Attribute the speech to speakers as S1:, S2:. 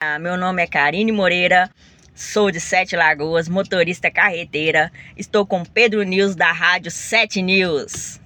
S1: Meu nome é Karine Moreira, sou de Sete Lagoas, motorista carreteira. Estou com Pedro News da Rádio 7 News.